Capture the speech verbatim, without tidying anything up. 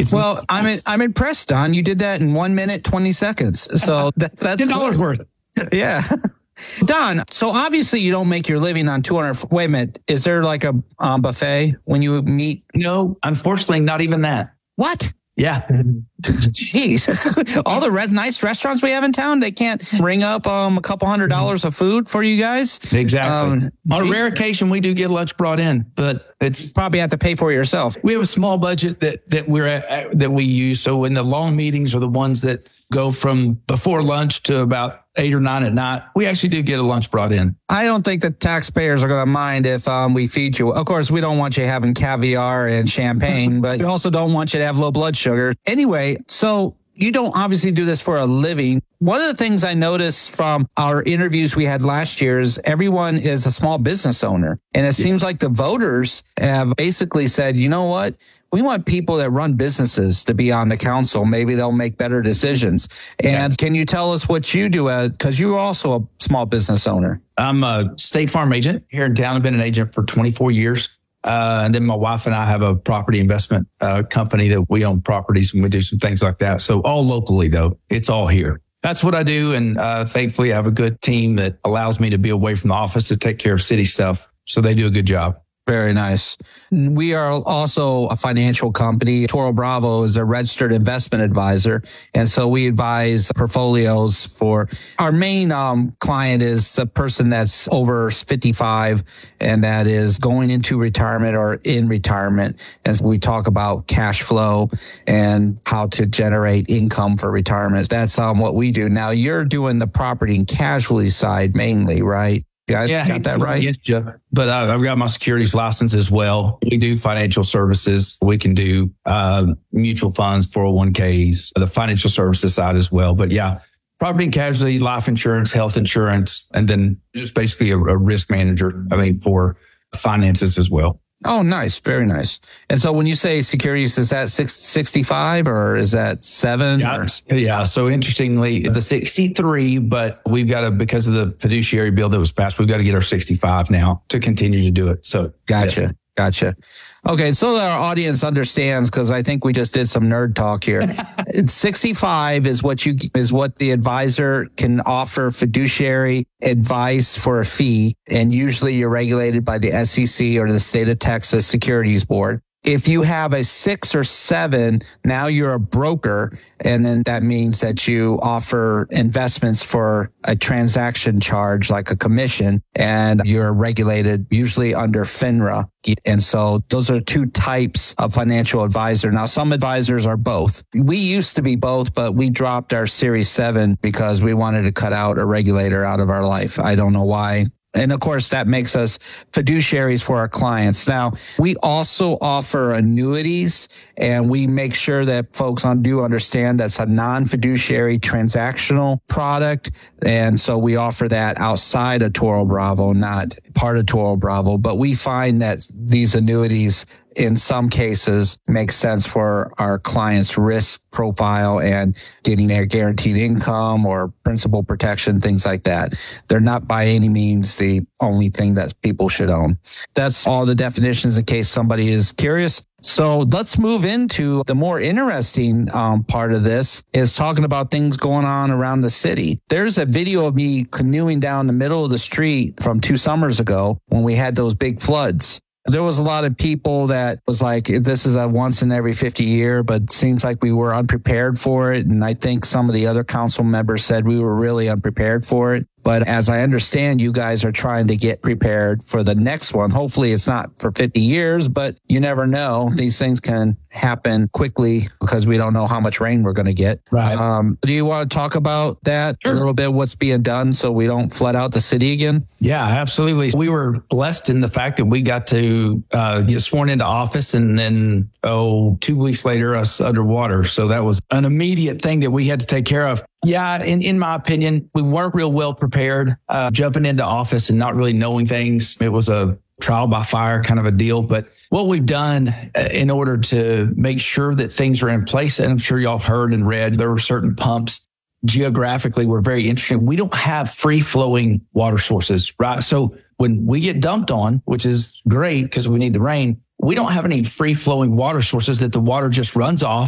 It's well, I'm I'm impressed, Don. You did that in one minute, twenty seconds. So that, that's ten dollars cool. worth. Yeah. Don, so obviously you don't make your living on two hundred. Wait a minute. Is there like a um, buffet when you meet? No, unfortunately, not even that. What? Yeah. Jeez. All the red, nice restaurants we have in town, they can't bring up um, a couple hundred dollars of food for you guys. Exactly. Um, On a rare occasion, we do get lunch brought in, but it's probably have to pay for it yourself. We have a small budget that, that we're at, that we use. So in the long meetings are the ones that go from before lunch to about eight or nine at night. We actually do get a lunch brought in. I don't think the taxpayers are going to mind if um, we feed you. Of course, we don't want you having caviar and champagne, but we also don't want you to have low blood sugar. Anyway, so you don't obviously do this for a living. One of the things I noticed from our interviews we had last year is everyone is a small business owner. And it yeah. seems like the voters have basically said, you know what? We want people that run businesses to be on the council. Maybe they'll make better decisions. And yeah. can you tell us what you do? Because you're also a small business owner. I'm a State Farm agent here in town. I've been an agent for twenty-four years. Uh, and then my wife and I have a property investment uh, company that we own properties and we do some things like that. So all locally, though, it's all here. That's what I do. And uh, thankfully, I have a good team that allows me to be away from the office to take care of city stuff. So they do a good job. Very nice. We are also a financial company. Toro Bravo is a registered investment advisor. And so we advise portfolios for our main um, client is a person that's over fifty-five and that is going into retirement or in retirement. And so we talk about cash flow and how to generate income for retirement. That's um, what we do. Now you're doing the property and casualty side mainly, right? Yeah, I yeah, got that right. You, but uh, I've got my securities license as well. We do financial services. We can do uh, mutual funds, four oh one k's, the financial services side as well. But yeah, property and casualty, life insurance, health insurance, and then just basically a, a risk manager, I mean, for finances as well. Oh, nice. Very nice. And so when you say securities, is that six, sixty-five or is that seven? Yeah. Or? Yeah. So interestingly, the sixty-three, but we've got to, because of the fiduciary bill that was passed, we've got to get our sixty-five now to continue to do it. So gotcha. Yeah. Gotcha. Okay, so that our audience understands, because I think we just did some nerd talk here. sixty-five is what you is what the advisor can offer fiduciary advice for a fee, and usually you're regulated by the S E C or the state of Texas Securities Board. If you have a six or seven, now you're a broker, and then that means that you offer investments for a transaction charge like a commission, and you're regulated usually under FINRA. And so those are two types of financial advisor. Now, some advisors are both. We used to be both, but we dropped our Series seven because we wanted to cut out a regulator out of our life. I don't know why. And of course, that makes us fiduciaries for our clients. Now, we also offer annuities, and we make sure that folks on do understand that's a non-fiduciary transactional product. And so we offer that outside of Toro Bravo, not part of Toro Bravo. But we find that these annuities in some cases make sense for our clients' risk profile and getting their guaranteed income or principal protection, things like that. They're not by any means the only thing that people should own. That's all the definitions in case somebody is curious. So let's move into the more interesting um, part of this is talking about things going on around the city. There's a video of me canoeing down the middle of the street from two summers ago when we had those big floods. There was a lot of people that was like, this is a once in every fifty year, but it seems like we were unprepared for it. And I think some of the other council members said we were really unprepared for it. But as I understand, you guys are trying to get prepared for the next one. Hopefully it's not for fifty years, but you never know. These things can happen quickly because we don't know how much rain we're going to get. Right. Um, do you want to talk about that sure. a little bit, what's being done so we don't flood out the city again? Yeah, absolutely. We were blessed in the fact that we got to uh, get sworn into office and then, oh, two weeks later, us underwater. So that was an immediate thing that we had to take care of. Yeah, in, in my opinion, we weren't real well prepared, uh, jumping into office and not really knowing things. It was a trial by fire kind of a deal. But what we've done in order to make sure that things are in place, and I'm sure y'all have heard and read, there were certain pumps geographically were very interesting. We don't have free flowing water sources, right? So when we get dumped on, which is great because we need the rain, we don't have any free flowing water sources that the water just runs off